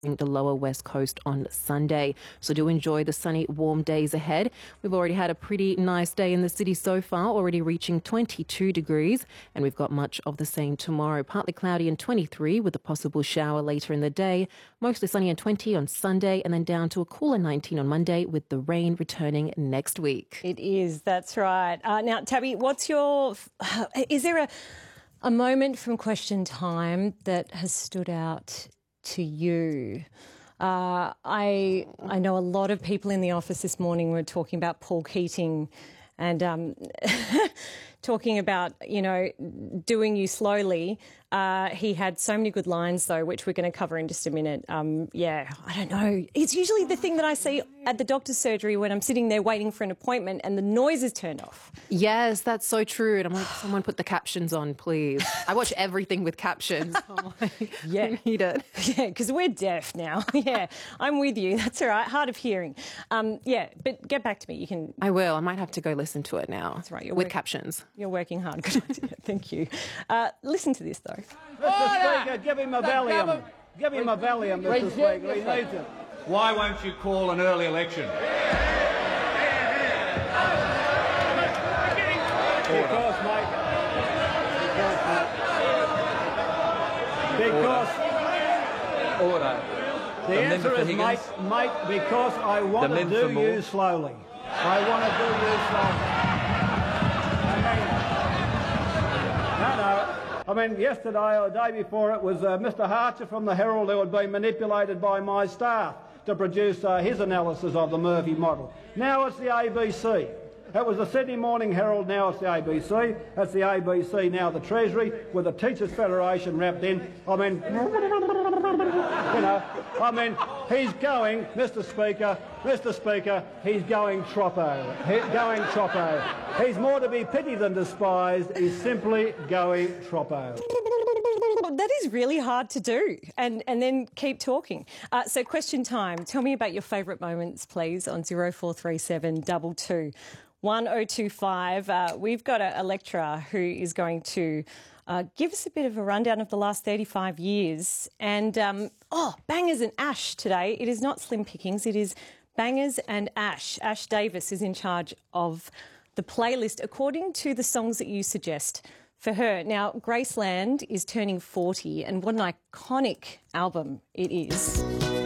the lower west coast on Sunday. So do enjoy the sunny, warm days ahead. We've already had a pretty nice day in the city so far, already reaching 22 degrees, and we've got much of the same tomorrow. Partly cloudy and 23 with a possible shower later in the day. Mostly sunny and 20 on Sunday, and then down to a cooler 19 on Monday with the rain returning next week. It is, that's right. Now, Tabby, is there a moment from Question Time that has stood out to you? I know a lot of people in the office this morning were talking about Paul Keating and talking about, doing you slowly. He had so many good lines, though, which we're going to cover in just a minute. I don't know. It's usually the thing that I see at the doctor's surgery when I'm sitting there waiting for an appointment and the noise is turned off. Yes, that's so true. And I'm like, someone put the captions on, please. I watch everything with captions. I'm like, yeah. I need it. Yeah, because we're deaf now. Yeah, I'm with you. That's all right. Hard of hearing. But get back to me. You can. I will. I might have to go listen to it now. That's right. With captions. You're working hard. Good idea. Thank you. Listen to this, though. Mr. Speaker, give him a Valium. Give him a Valium, Mr. Speaker. He needs it. Why won't you call an early election? Because, mate. Because. Order. The answer is, mate, because I want to do you slowly. I want to do you slowly. I mean, yesterday or the day before it was Mr. Harcher from the Herald who had been manipulated by my staff to produce his analysis of the Murphy model. Now it's the ABC. That was the Sydney Morning Herald, now it's the ABC. That's the ABC, now the Treasury, with the Teachers' Federation wrapped in. He's going, Mr. Speaker, he's going troppo. He's going troppo. He's more to be pitied than despised. He's simply going troppo. That is really hard to do, and then keep talking. So Question Time. Tell me about your favourite moments, please, on 0437 22 1025. We've got a lecturer who is going to give us a bit of a rundown of the last 35 years. And, bangers and ash today. It is not slim pickings, it is bangers and ash. Ash Davis is in charge of the playlist according to the songs that you suggest for her. Now, Graceland is turning 40, and what an iconic album it is.